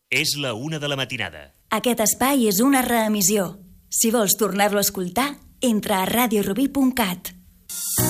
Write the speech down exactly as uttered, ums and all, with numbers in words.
És la una de la matinada. Aquest espai és una reemissió. Si vols tornar-lo a escoltar, entra a radio rubí punt cat.